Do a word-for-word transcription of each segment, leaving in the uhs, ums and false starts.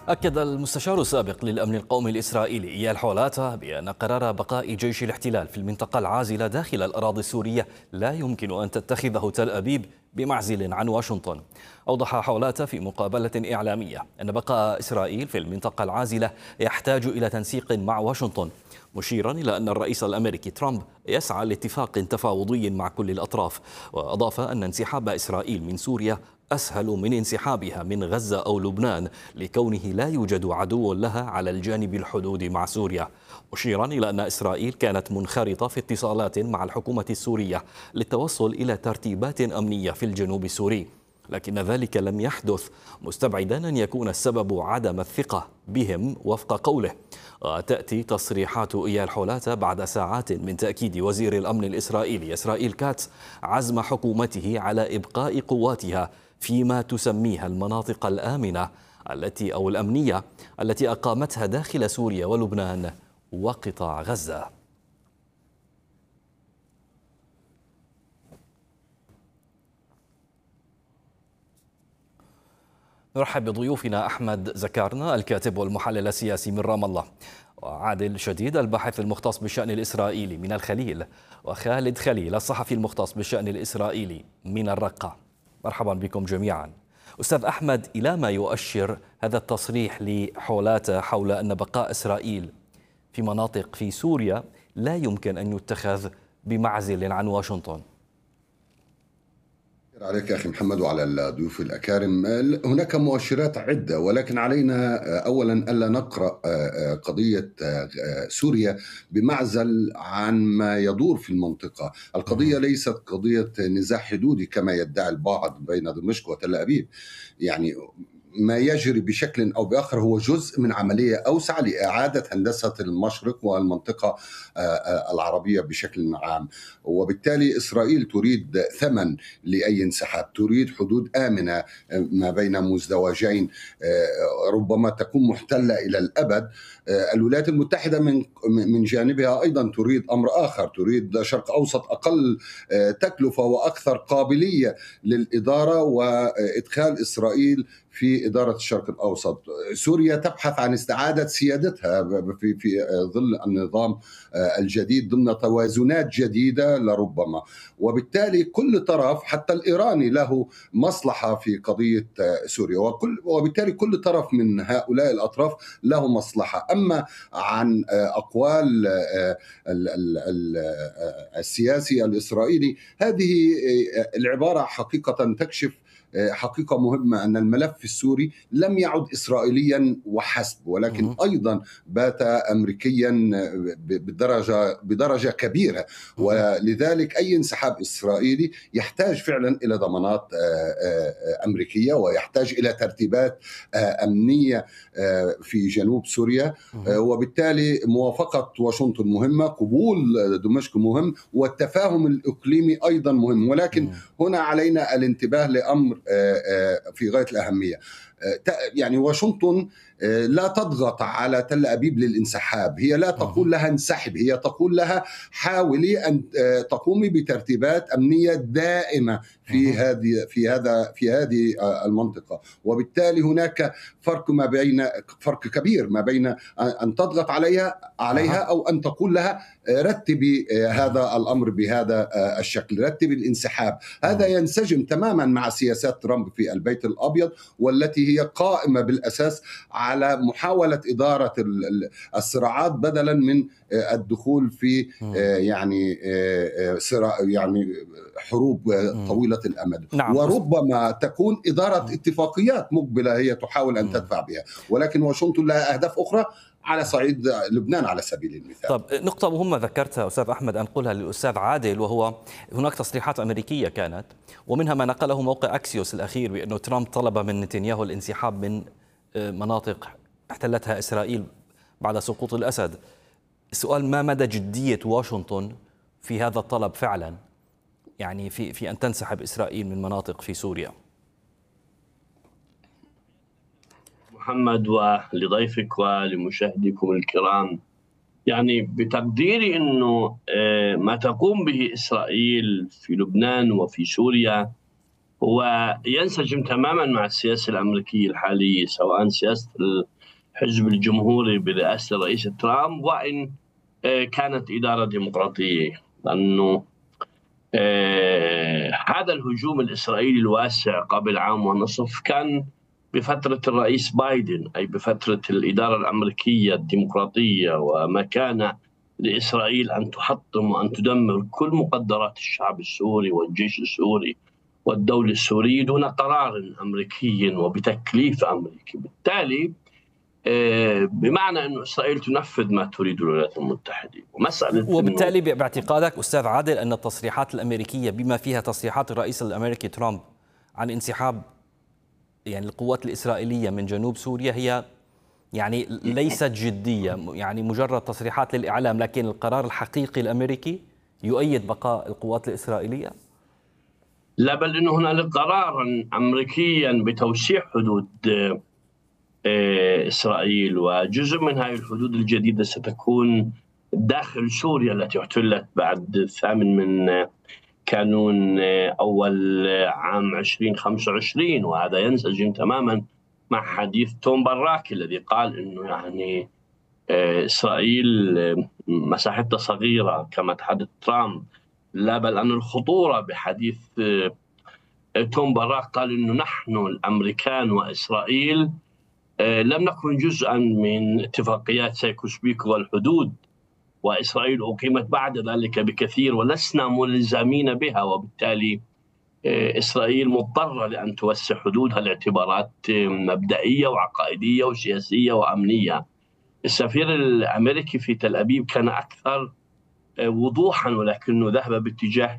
أكد المستشار السابق للأمن القومي الإسرائيلي إيال حولاتا بأن قرار بقاء جيش الاحتلال في المنطقة العازلة داخل الأراضي السورية لا يمكن أن تتخذه تل أبيب بمعزل عن واشنطن. أوضح حولاتا في مقابلة إعلامية أن بقاء إسرائيل في المنطقة العازلة يحتاج إلى تنسيق مع واشنطن، مشيرا إلى أن الرئيس الأمريكي ترامب يسعى لاتفاق تفاوضي مع كل الأطراف. وأضاف أن انسحاب إسرائيل من سوريا أسهل من انسحابها من غزة أو لبنان لكونه لا يوجد عدو لها على الجانب الحدود مع سوريا، مشيرا إلى أن إسرائيل كانت منخرطة في اتصالات مع الحكومة السورية للتوصل إلى ترتيبات أمنية في الجنوب السوري، لكن ذلك لم يحدث، مستبعدا أن يكون السبب عدم الثقة بهم وفق قوله. وتأتي تصريحات إيال حولاتا بعد ساعات من تأكيد وزير الأمن الإسرائيلي إسرائيل كاتس عزم حكومته على إبقاء قواتها فيما تسميها المناطق الآمنة التي أو الأمنية التي أقامتها داخل سوريا ولبنان وقطاع غزة. نرحب بضيوفنا أحمد زكارنا الكاتب والمحلل السياسي من رام الله، وعادل شديد الباحث المختص بالشأن الإسرائيلي من الخليل، وخالد خليل الصحفي المختص بالشأن الإسرائيلي من الرقة. مرحبا بكم جميعا. أستاذ أحمد، إلى ما يؤشر هذا التصريح لحولاتا حول أن بقاء إسرائيل في مناطق في سوريا لا يمكن أن يتخذ بمعزل عن واشنطن؟ عليك يا أخي محمد وعلى الضيوف الأكارم. هناك مؤشرات عدة، ولكن علينا أولا ألا نقرأ قضية سوريا بمعزل عن ما يدور في المنطقة. القضية ليست قضية نزاع حدودي كما يدعي البعض بين دمشق وتل أبيب. يعني ما يجري بشكل أو بآخر هو جزء من عملية أوسع لإعادة هندسة المشرق والمنطقة العربية بشكل عام، وبالتالي إسرائيل تريد ثمن لأي انسحاب، تريد حدود آمنة ما بين مزدوجين ربما تكون محتلة إلى الأبد. الولايات المتحدة من من جانبها أيضا تريد أمر آخر، تريد شرق أوسط أقل تكلفة وأكثر قابلية للإدارة وإدخال إسرائيل في إدارة الشرق الأوسط. سوريا تبحث عن استعادة سيادتها في في ظل النظام الجديد ضمن توازنات جديدة لربما، وبالتالي كل طرف حتى الإيراني له مصلحة في قضية سوريا، وكل وبالتالي كل طرف من هؤلاء الأطراف له مصلحة. أما عن أقوال السياسي الإسرائيلي، هذه العبارة حقيقة تكشف حقيقة مهمة، أن الملف السوري لم يعد إسرائيليا وحسب، ولكن أيضا بات أمريكيا بدرجة بدرجة كبيرة، ولذلك أي انسحاب إسرائيلي يحتاج فعلا إلى ضمانات أمريكية، ويحتاج إلى ترتيبات أمنية في جنوب سوريا، وبالتالي موافقة واشنطن مهمة، قبول دمشق مهم، والتفاهم الإقليمي أيضا مهم. ولكن هنا علينا الانتباه لأمر في غاية الأهمية. يعني واشنطن لا تضغط على تل أبيب للانسحاب، هي لا تقول لها انسحب، هي تقول لها حاولي أن تقومي بترتيبات أمنية دائمة في هذه في هذا في هذه المنطقة. وبالتالي هناك فرق ما بين فرق كبير ما بين أن تضغط عليها عليها أو أن تقول لها رتبي هذا الأمر بهذا الشكل، رتبي الانسحاب. هذا ينسجم تماما مع سياسات ترامب في البيت الأبيض، والتي هي قائمة بالأساس على محاولة إدارة الصراعات بدلا من الدخول في يعني صراع يعني حروب طويلة الأمد. نعم. وربما تكون إدارة اتفاقيات مقبلة هي تحاول أن تدفع بها، ولكن واشنطن لها أهداف أخرى على صعيد لبنان على سبيل المثال. طب نقطة مهمة ذكرتها أستاذ أحمد، أنقلها للأستاذ عادل، وهو هناك تصريحات أمريكية كانت، ومنها ما نقله موقع أكسيوس الأخير بأنه ترامب طلب من نتنياهو الانسحاب من مناطق احتلتها إسرائيل بعد سقوط الأسد. السؤال: ما مدى جدية واشنطن في هذا الطلب فعلا، يعني في في أن تنسحب إسرائيل من مناطق في سوريا؟ محمد ولضيفك ولمشاهديكم الكرام، يعني بتقديري أنه ما تقوم به إسرائيل في لبنان وفي سوريا هو ينسجم تماما مع السياسة الأمريكية الحالية، سواء سياسة الحزب الجمهوري برئاسة الرئيس ترامب، وإن كانت إدارة ديمقراطية، لأنه هذا الهجوم الإسرائيلي الواسع قبل عام ونصف كان بفترة الرئيس بايدن، أي بفترة الإدارة الأمريكية الديمقراطية، وما كان لإسرائيل أن تحطم وأن تدمر كل مقدرات الشعب السوري والجيش السوري والدولة السورية دون قرار أمريكي وبتكليف أمريكي. بالتالي بمعنى أن إسرائيل تنفذ ما تريد الولايات المتحدة. ومسألة وبالتالي باعتقادك أستاذ عادل أن التصريحات الأمريكية بما فيها تصريحات الرئيس الأمريكي ترامب عن انسحاب يعني القوات الإسرائيلية من جنوب سوريا هي يعني ليست جدية، يعني مجرد تصريحات للإعلام، لكن القرار الحقيقي الأمريكي يؤيد بقاء القوات الإسرائيلية؟ لا، بل أنه هنالك قرارا أمريكيا بتوسيع حدود إسرائيل، وجزء من هذه الحدود الجديدة ستكون داخل سوريا التي احتلت بعد الثامن من كانون أول عام ألفين وخمسة وعشرين. وهذا ينسجم تماما مع حديث توم باراك الذي قال أنه يعني إسرائيل مساحتها صغيرة كما تحدث ترامب. لا، بل أن الخطورة بحديث توم باراك قال أنه نحن الأمريكان وإسرائيل لم نكن جزءا من اتفاقيات سايكوس بيكو والحدود، وإسرائيل أقيمت بعد ذلك بكثير ولسنا ملزمين بها، وبالتالي إسرائيل مضطرة لأن توسع حدودها لاعتبارات مبدئية وعقائدية وسياسية وأمنية. السفير الأمريكي في تل أبيب كان أكثر وضوحا، ولكنه ذهب باتجاه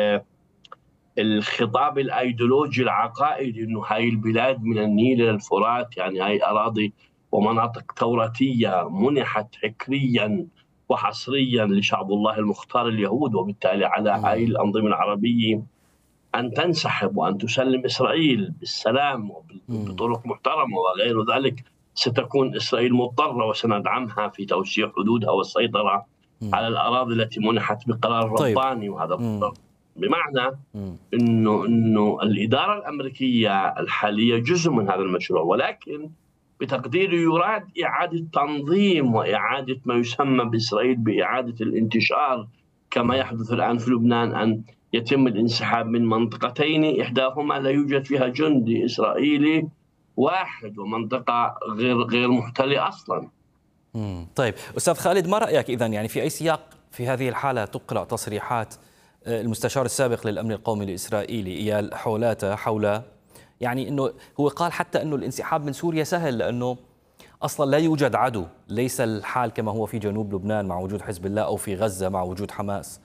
الخطاب الأيديولوجي العقائدي أنه هاي البلاد من النيل إلى الفرات، يعني هاي أراضي ومناطق توراتية منحت حكريا وحصريا لشعب الله المختار اليهود، وبالتالي على هاي الأنظمة العربية أن تنسحب وأن تسلم إسرائيل بالسلام وبطرق محترمة وغير ذلك. ستكون إسرائيل مضطرة وسندعمها في توسيع حدودها والسيطرة على الأراضي التي منحت بقرار رباني. وهذا بمعنى إنه إنه الإدارة الأمريكية الحالية جزء من هذا المشروع، ولكن بتقديري يراد إعادة تنظيم وإعادة ما يسمى بإسرائيل بإعادة الانتشار، كما يحدث الآن في لبنان، أن يتم الانسحاب من منطقتين إحداهما لا يوجد فيها جندي إسرائيلي واحد، ومنطقة غير غير محتلة أصلا. طيب أستاذ خالد، ما رأيك إذن يعني في أي سياق في هذه الحالة تقرأ تصريحات المستشار السابق للأمن القومي الإسرائيلي إيال حولاتا حول يعني أنه هو قال حتى أنه الانسحاب من سوريا سهل لأنه أصلا لا يوجد عدو، ليس الحال كما هو في جنوب لبنان مع وجود حزب الله أو في غزة مع وجود حماس؟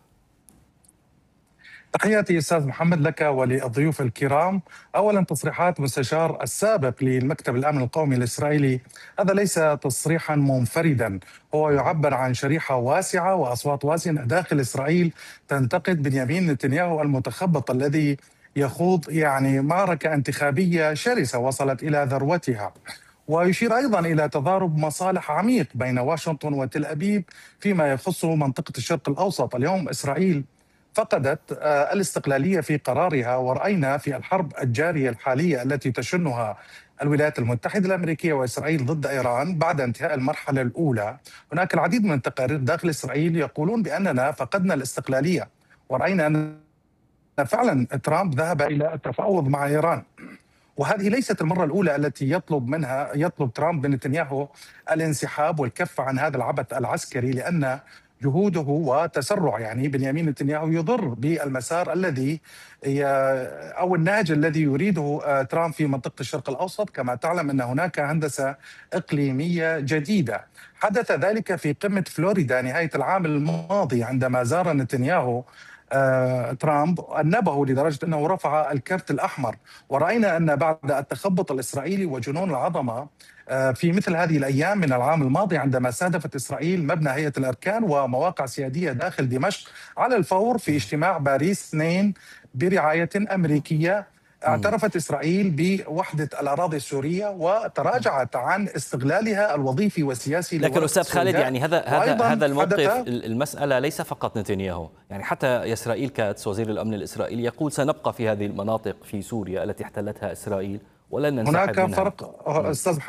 تحياتي أستاذ محمد لك وللضيوف الكرام. أولا، تصريحات مستشار السابق للمكتب الأمن القومي الإسرائيلي هذا ليس تصريحا منفردا، هو يعبر عن شريحة واسعة وأصوات واسعة داخل إسرائيل تنتقد بنيامين نتنياهو المتخبط الذي يخوض يعني معركة انتخابية شرسة وصلت إلى ذروتها. ويشير أيضا إلى تضارب مصالح عميق بين واشنطن وتل أبيب فيما يخص منطقة الشرق الأوسط. اليوم إسرائيل فقدت الاستقلالية في قرارها، ورأينا في الحرب الجارية الحالية التي تشنها الولايات المتحدة الأمريكية وإسرائيل ضد إيران بعد انتهاء المرحلة الأولى، هناك العديد من التقارير داخل إسرائيل يقولون بأننا فقدنا الاستقلالية، ورأينا أن فعلا ترامب ذهب إلى التفاوض مع إيران. وهذه ليست المرة الأولى التي يطلب منها يطلب ترامب من نتنياهو الانسحاب والكف عن هذا العبث العسكري، لأن جهوده وتسرع يعني بنيامين نتنياهو يضر بالمسار الذي أو النهج الذي يريده ترامب في منطقة الشرق الأوسط. كما تعلم أن هناك هندسة إقليمية جديدة، حدث ذلك في قمة فلوريدا نهاية العام الماضي عندما زار نتنياهو آه، ترامب أنبه لدرجة أنه رفع الكرت الأحمر. ورأينا أن بعد التخبط الإسرائيلي وجنون العظمة آه، في مثل هذه الأيام من العام الماضي عندما استهدفت إسرائيل مبنى هيئة الأركان ومواقع سيادية داخل دمشق على الفور في اجتماع باريس اثنين برعاية أمريكية، اعترفت إسرائيل بوحدة الأراضي السورية وتراجعت عن استغلالها الوظيفي والسياسي. لكن أستاذ خالد يعني هذا هذا هذا الموقف، المسألة ليس فقط نتنياهو، يعني حتى يسرائيل كاتس وزير الأمن الإسرائيلي يقول سنبقى في هذه المناطق في سوريا التي احتلتها إسرائيل ولن ننسحب هناك منها. فرق أستاذ محمد،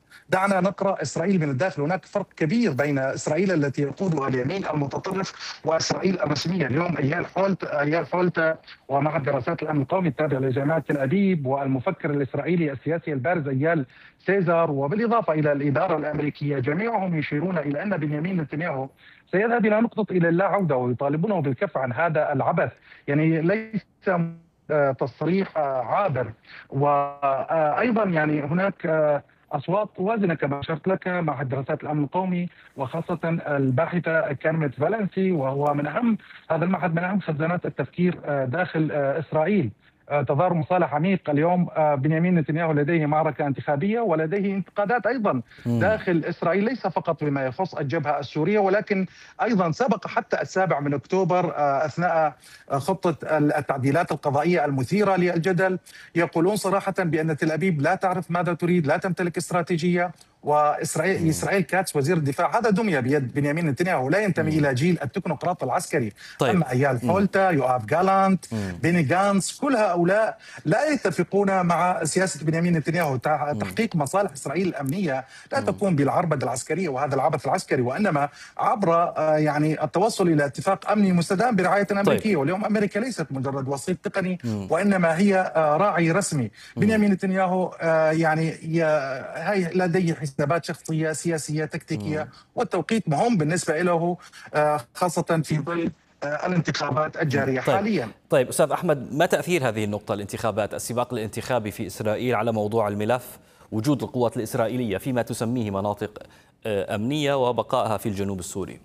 دعنا نقرأ إسرائيل من الداخل. هناك فرق كبير بين إسرائيل التي يقودها اليمين المتطرف وإسرائيل الرسمية. اليوم أيال حولت أيال حولت ومعهد دراسات الأمن القومي التابع لجامعة تل أبيب والمفكر الإسرائيلي السياسي البارز أيال سيزار، وبالإضافة إلى الإدارة الأمريكية، جميعهم يشيرون إلى أن بنيامين نتنياهو سيذهب إلى نقطة إلى اللا عودة، ويطالبونه بالكف عن هذا العبث. يعني ليس تصريح عابر. وأيضا يعني هناك أصوات وازنة كما أشرت لك مع دراسات الأمن القومي، وخاصة الباحثة كارمت فالنسي، وهو من أهم هذا المعهد من أهم خزانات التفكير داخل إسرائيل. تظاهر مصالح عميق اليوم. بنيامين نتنياهو لديه معركة انتخابية ولديه انتقادات أيضا داخل إسرائيل، ليس فقط بما يخص الجبهة السورية، ولكن أيضا سبق حتى السابع من أكتوبر أثناء خطة التعديلات القضائية المثيرة للجدل. يقولون صراحة بأن تل أبيب لا تعرف ماذا تريد، لا تمتلك استراتيجية. وإسرائيل إسرائيل كاتس وزير الدفاع هذا دمي بيد بنيامين نتنياهو، لا ينتمي إلى جيل التكنوقراط العسكري. طيب. أما أيال فولتا، يوآف جالانت، بيني جانس، كل هؤلاء لا يتفقون مع سياسة بنيامين نتنياهو. تحقيق مصالح إسرائيل الأمنية لا تكون بالعربدة العسكرية وهذا العبث العسكري، وإنما عبر يعني التوصل إلى اتفاق أمني مستدام برعاية أمريكية. طيب. واليوم أمريكا ليست مجرد وسيط تقني، وإنما هي راعي رسمي. بنيامين نتنياهو يعني هي لديه حسابات شخصية سياسية تكتيكية، والتوقيت مهم بالنسبة له خاصة في ظل الانتخابات الجارية. طيب. حاليا. طيب أستاذ أحمد، ما تأثير هذه النقطة الانتخابات السباق الانتخابي في إسرائيل على موضوع الملف وجود القوات الإسرائيلية فيما تسميه مناطق أمنية وبقائها في الجنوب السوري؟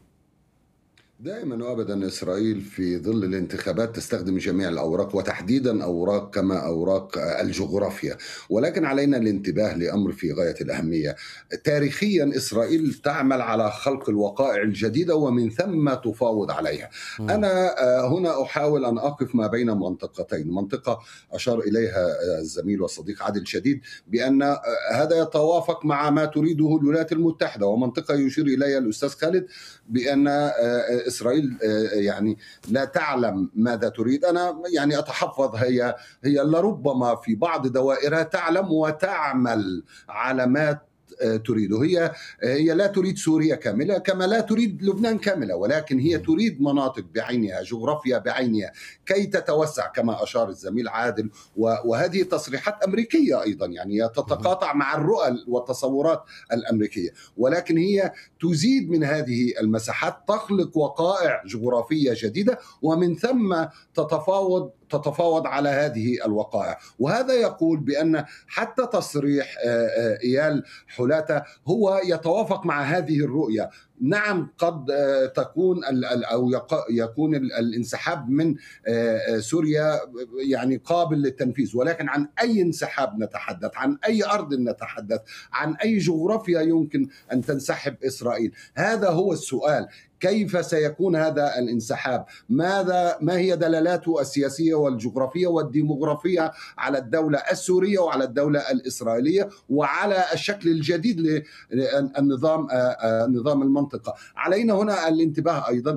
دائما وابدا اسرائيل في ظل الانتخابات تستخدم جميع الاوراق، وتحديدا اوراق كما اوراق الجغرافيا، ولكن علينا الانتباه لامر في غايه الاهميه. تاريخيا اسرائيل تعمل على خلق الوقائع الجديده ومن ثم تفاوض عليها. م. انا هنا احاول ان اقف ما بين منطقتين، منطقه اشار اليها الزميل والصديق عادل شديد بان هذا يتوافق مع ما تريده الولايات المتحده، ومنطقه يشير اليها الاستاذ خالد بان إسرائيل يعني لا تعلم ماذا تريد. أنا يعني أتحفظ، هي هي لربما في بعض دوائرها تعلم وتعمل على ما تريده. هي هي لا تريد سوريا كاملة كما لا تريد لبنان كاملة، ولكن هي تريد مناطق بعينها، جغرافيا بعينها، كي تتوسع كما أشار الزميل عادل. وهذه تصريحات أمريكية أيضا، يعني تتقاطع مع الرؤى والتصورات الأمريكية، ولكن هي تزيد من هذه المساحات، تخلق وقائع جغرافية جديدة، ومن ثم تتفاوض تتفاوض على هذه الوقائع. وهذا يقول بأن حتى تصريح إيال حولاتة هو يتوافق مع هذه الرؤية. نعم، قد تكون أو يكون الانسحاب من سوريا يعني قابل للتنفيذ، ولكن عن أي انسحاب نتحدث؟ عن أي أرض نتحدث؟ عن أي جغرافيا يمكن أن تنسحب إسرائيل؟ هذا هو السؤال. كيف سيكون هذا الانسحاب؟ ماذا ما هي دلالاته السياسية والجغرافية والديموغرافية على الدولة السورية وعلى الدولة الإسرائيلية وعلى الشكل الجديد للنظام نظام المنطقة؟ علينا هنا الانتباه أيضا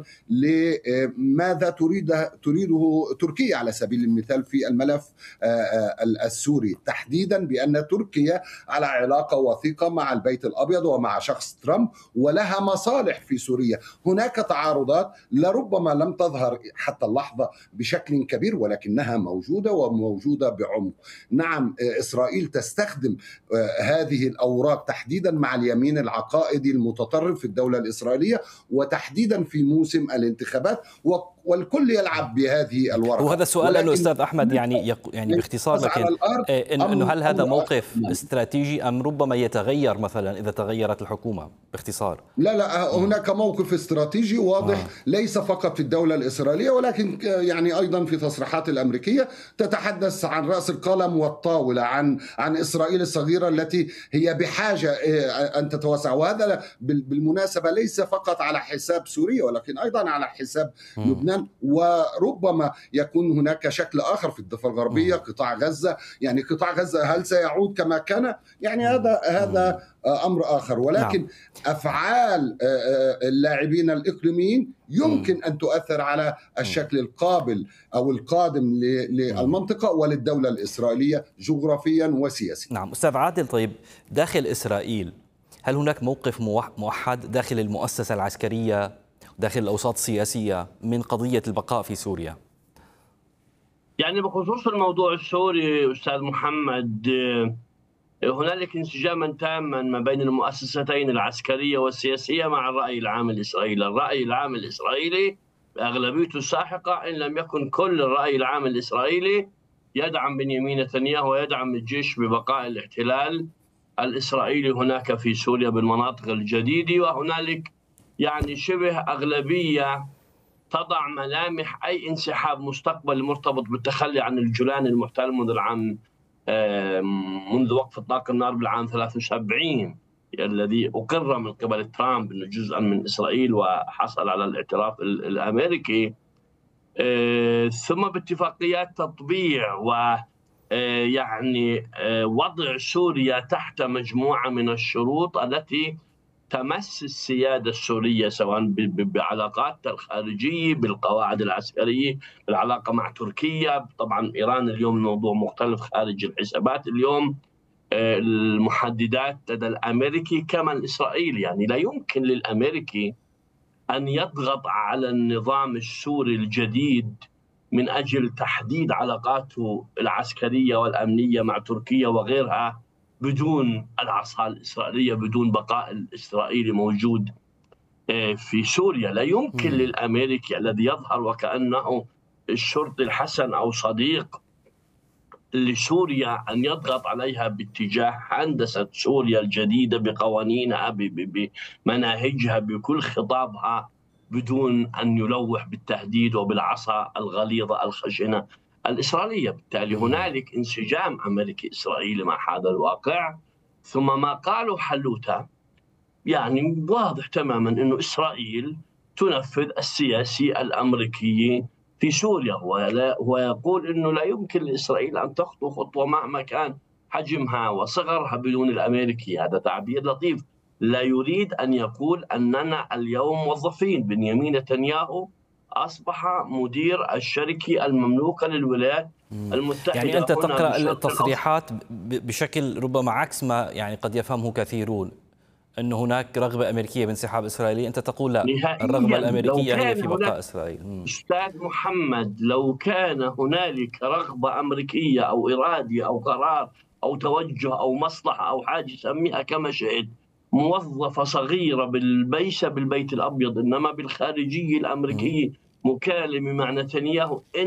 لماذا تريد تريده تركيا على سبيل المثال في الملف السوري، تحديدا بأن تركيا على علاقة وثيقة مع البيت الأبيض ومع شخص ترامب ولها مصالح في سوريا. هناك تعارضات لربما لم تظهر حتى اللحظة بشكل كبير، ولكنها موجودة وموجودة بعمق. نعم، إسرائيل تستخدم هذه الأوراق تحديدا مع اليمين العقائدي المتطرف في الدولة الإسرائيلية، وتحديدا في موسم الانتخابات، والكل يلعب بهذه الورقة. وهذا السؤال لأنه أستاذ أحمد يعني يق... يعني باختصار لكن إنه هل هذا موقف استراتيجي أم ربما يتغير مثلا إذا تغيرت الحكومة؟ باختصار. لا لا هناك موقف استراتيجي واضح آه. ليس فقط في الدولة الإسرائيلية، ولكن يعني أيضا في تصريحات الأمريكية تتحدث عن رأس القلم والطاولة، عن عن إسرائيل الصغيرة التي هي بحاجة أن تتوسع. وهذا بالمناسبة ليس فقط على حساب سوريا، ولكن أيضا على حساب م. لبنان جزئيا، وربما يكون هناك شكل آخر في الضفة الغربية، قطاع غزة. يعني قطاع غزة هل سيعود كما كان؟ يعني هذا هذا أمر آخر، ولكن نعم. أفعال اللاعبين الإقليميين يمكن أن تؤثر على الشكل القابل أو القادم للمنطقة وللدولة الإسرائيلية جغرافيا وسياسيا. نعم أستاذ عادل، طيب داخل إسرائيل هل هناك موقف موحد داخل المؤسسة العسكرية داخل الأوساط السياسية من قضية البقاء في سوريا؟ يعني بخصوص الموضوع السوري أستاذ محمد، هنالك انسجاما تاما ما بين المؤسستين العسكرية والسياسية مع الرأي العام الإسرائيلي. الرأي العام الإسرائيلي بأغلبيته الساحقة إن لم يكن كل الرأي العام الإسرائيلي يدعم بنيامين نتنياهو ويدعم الجيش ببقاء الاحتلال الإسرائيلي هناك في سوريا بالمناطق الجديدة، وهنالك يعني شبه أغلبية تضع ملامح أي انسحاب مستقبلي مرتبط بالتخلي عن الجولان المحتل منذ العام منذ وقف إطلاق النار بالعام ثلاثة وسبعين الذي أقر من قبل ترامب أنه جزءا من إسرائيل وحصل على الاعتراف الأمريكي، ثم باتفاقيات تطبيع و يعني وضع سوريا تحت مجموعة من الشروط التي تمس السيادة السورية، سواء بعلاقاتها الخارجية، بالقواعد العسكرية، بالعلاقة مع تركيا. طبعا إيران اليوم الموضوع مختلف خارج الحسابات اليوم، المحددات لدى الأمريكي كما الإسرائيلي. يعني لا يمكن للأمريكي أن يضغط على النظام السوري الجديد من أجل تحديد علاقاته العسكرية والأمنية مع تركيا وغيرها بدون العصا الإسرائيلية، بدون بقاء الإسرائيلي موجود في سوريا. لا يمكن للأمريكي الذي يظهر وكأنه الشرطي الحسن أو صديق لسوريا أن يضغط عليها باتجاه هندسة سوريا الجديدة بقوانينها بمناهجها بكل خطابها بدون أن يلوح بالتهديد وبالعصا الغليظة الخشنة الإسرائيلية. بالتالي هنالك انسجام أمريكي إسرائيلي مع هذا الواقع. ثم ما قاله حلوتة يعني واضح تماما أنه إسرائيل تنفذ السياسي الأمريكي في سوريا، ويقول أنه لا يمكن لإسرائيل أن تخطو خطوة مهما كان حجمها وصغرها بدون الأمريكي. هذا تعبير لطيف، لا يريد أن يقول أننا اليوم موظفين. بنيامين نتنياهو أصبح مدير الشركة المملوكة للولايات المتحدة. يعني أنت تقرأ التصريحات بشكل ربما عكس ما يعني قد يفهمه كثيرون، أن هناك رغبة أمريكية بانسحاب إسرائيل، أنت تقول لا، الرغبة الأمريكية هي في بقاء إسرائيل. أستاذ محمد، لو كان هنالك رغبة أمريكية أو إرادة أو قرار أو توجه أو مصلحة أو حاجة سميها كما شئت موظفة صغيرة بالبيشة بالبيت الأبيض، إنما بالخارجية الأمريكية مكالمة مع نتنياهو